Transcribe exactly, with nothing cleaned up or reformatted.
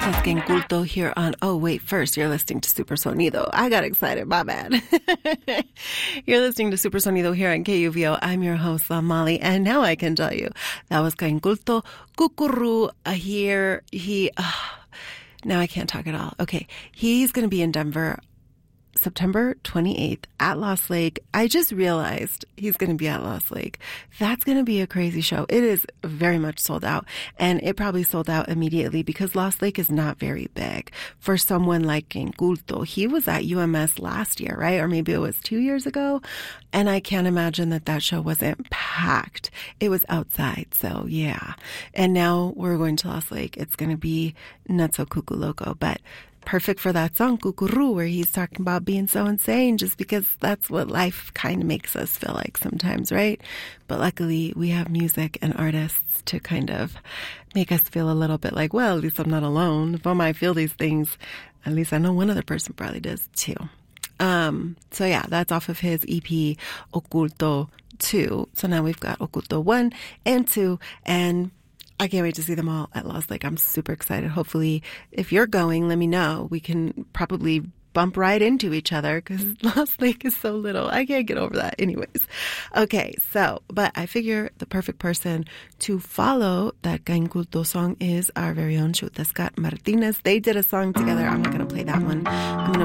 That's Gang Culto here on, oh, wait, first, you're listening to Super Sonido. I got excited, my bad. You're listening to Super Sonido here on K U V O. I'm your host, La Molly, and now I can tell you, that was Gang Culto. Cucurú, uh, here, he, uh, now I can't talk at all. Okay, he's going to be in Denver September twenty-eighth at Lost Lake. I just realized he's going to be at Lost Lake. That's going to be a crazy show. It is very much sold out, and it probably sold out immediately because Lost Lake is not very big for someone like Gang Culto. He was at U M S last year, right? Or maybe it was two years ago, and I can't imagine that that show wasn't packed. It was outside, so yeah. And now we're going to Lost Lake. It's going to be not so cuckoo loco, but perfect for that song, Cucurú, where he's talking about being so insane just because that's what life kind of makes us feel like sometimes, right? But luckily, we have music and artists to kind of make us feel a little bit like, well, at least I'm not alone. If I might feel these things, at least I know one other person probably does too. Um, so yeah, that's off of his E P, Oculto two. So now we've got Oculto one and two, and I can't wait to see them all at Lost Lake. I'm super excited. Hopefully, if you're going, let me know. We can probably bump right into each other because Lost Lake is so little. I can't get over that. Anyways. Okay, so, but I figure the perfect person to follow that Gang Culto song is our very own Xuta Scott Martinez. They did a song together. I'm not going to play that one. I'm going to